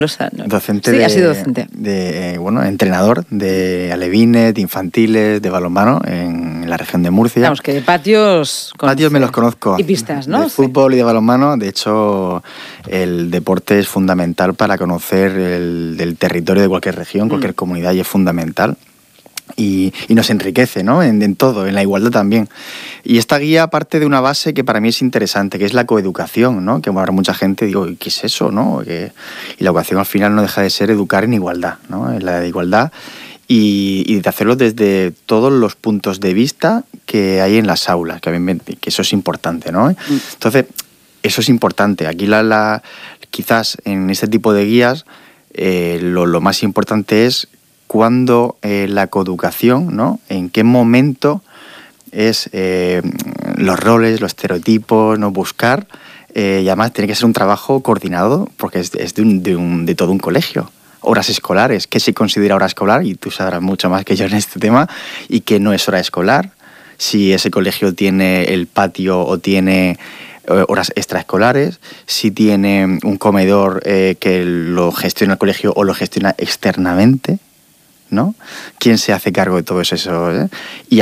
Docente sí, ha sido docente. Entrenador de alevines, de infantiles, de balonmano en la región de Murcia. Vamos, que de patios... Patios me los conozco. Y pistas, ¿no? De fútbol y de balonmano. De hecho, el deporte es fundamental para conocer el territorio de cualquier región, cualquier comunidad, y es fundamental. Y nos enriquece, ¿no? En todo, en la igualdad también. Y esta guía parte de una base que para mí es interesante, que es la coeducación, ¿no? Que ahora mucha gente digo, ¿qué es eso, no? Y la educación al final no deja de ser educar en igualdad, ¿no? En la igualdad y de hacerlo desde todos los puntos de vista que hay en las aulas, que eso es importante, ¿no? Entonces, eso es importante. Aquí quizás en este tipo de guías lo más importante es cuando la coeducación, ¿no? En qué momento es los roles, los estereotipos, no buscar, y además tiene que ser un trabajo coordinado porque es de todo un colegio. Horas escolares, ¿qué se considera hora escolar? Y tú sabrás mucho más que yo en este tema, y qué no es hora escolar, si ese colegio tiene el patio o tiene horas extraescolares, si tiene un comedor que lo gestiona el colegio o lo gestiona externamente, ¿no? ¿Quién se hace cargo de todo eso? Y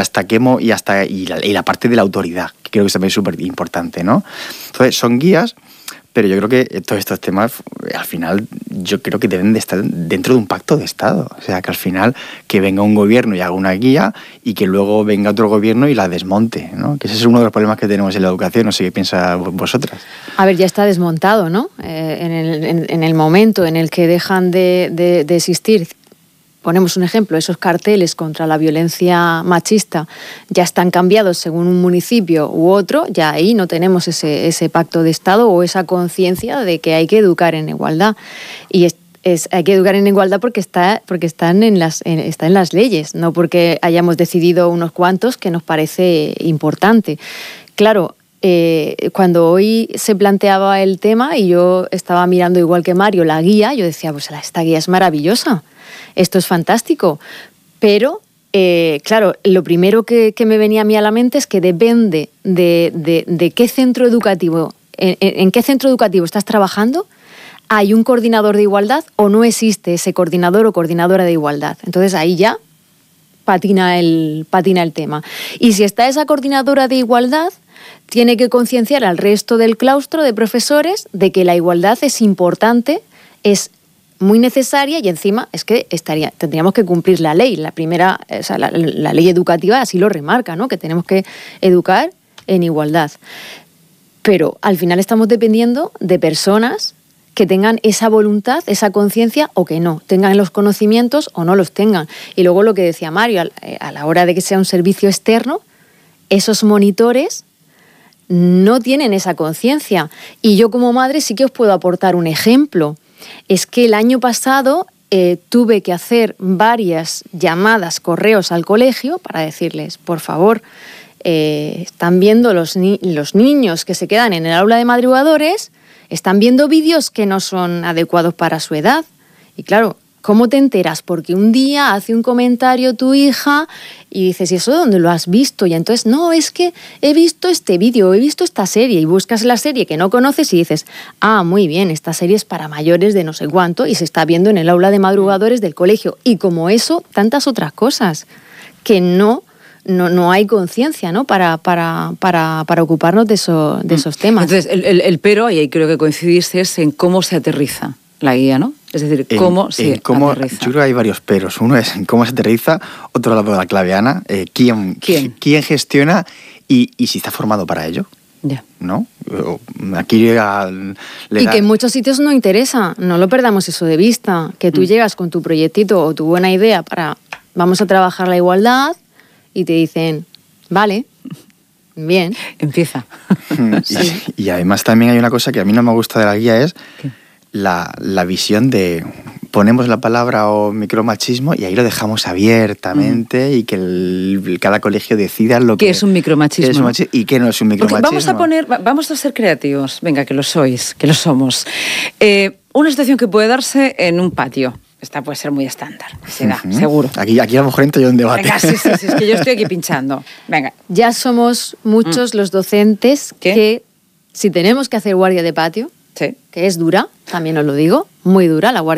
la parte de la autoridad, que creo que es también súper importante, ¿no? Entonces, son guías, pero yo creo que todos estos temas, al final, yo creo que deben de estar dentro de un pacto de Estado. O sea, que al final, que venga un gobierno y haga una guía y que luego venga otro gobierno y la desmonte, ¿no? Que ese es uno de los problemas que tenemos en la educación. No sé qué piensas vosotras. A ver, ya está desmontado, ¿no? En el momento en el que dejan de existir. Ponemos un ejemplo, esos carteles contra la violencia machista ya están cambiados según un municipio u otro, ya ahí no tenemos ese pacto de Estado o esa conciencia de que hay que educar en igualdad. Y hay que educar en igualdad porque está en las leyes, no porque hayamos decidido unos cuantos que nos parece importante. Claro, cuando hoy se planteaba el tema y yo estaba mirando igual que Mario la guía, yo decía, pues esta guía es maravillosa. Esto es fantástico, pero claro, lo primero que me venía a mí a la mente es que depende de qué centro educativo, en qué centro educativo estás trabajando, hay un coordinador de igualdad o no existe ese coordinador o coordinadora de igualdad. Entonces ahí ya patina el tema. Y si está esa coordinadora de igualdad, tiene que concienciar al resto del claustro de profesores de que la igualdad es importante, es muy necesaria y encima es que tendríamos que cumplir la ley. La ley educativa así lo remarca, ¿no? Que tenemos que educar en igualdad. Pero al final estamos dependiendo de personas que tengan esa voluntad, esa conciencia o que no, tengan los conocimientos o no los tengan. Y luego lo que decía Mario, a la hora de que sea un servicio externo, esos monitores no tienen esa conciencia. Y yo como madre sí que os puedo aportar un ejemplo. Es que el año pasado tuve que hacer varias llamadas, correos al colegio para decirles, por favor, están viendo los niños que se quedan en el aula de madrugadores, están viendo vídeos que no son adecuados para su edad. Y claro, ¿cómo te enteras? Porque un día hace un comentario tu hija y dices, ¿y eso dónde lo has visto? Y entonces, no, es que he visto este vídeo, he visto esta serie, y buscas la serie que no conoces y dices, muy bien, esta serie es para mayores de no sé cuánto y se está viendo en el aula de madrugadores del colegio. Y como eso, tantas otras cosas que no hay conciencia, ¿no? para ocuparnos de esos temas. Entonces, el pero, y ahí creo que coincidiste, es en cómo se aterriza la guía, ¿no? Es decir, cómo se aterriza. Yo creo que hay varios peros. Uno es en cómo se aterriza, otro lado de la clave, Ana. ¿Quién gestiona y si está formado para ello? Ya. ¿No? Aquí llega... Y que en muchos sitios no interesa, no lo perdamos eso de vista, que tú llegas con tu proyectito o tu buena idea para vamos a trabajar la igualdad y te dicen, vale, bien. Empieza. Sí. Y además también hay una cosa que a mí no me gusta de la guía, es la visión de ponemos la palabra o micromachismo y ahí lo dejamos abiertamente y que cada colegio decida lo que... ¿Qué es un micromachismo? Y qué no es un micromachismo. Porque vamos a ser creativos, venga, que lo sois, que lo somos. Una situación que puede darse en un patio. Esta puede ser muy estándar, se da, seguro. Aquí a lo mejor entro yo en debate. Venga, sí, es que yo estoy aquí pinchando. Venga. Ya somos muchos los docentes que si tenemos que hacer guardia de patio, Sí. que es dura, también os lo digo, muy dura. La Guardia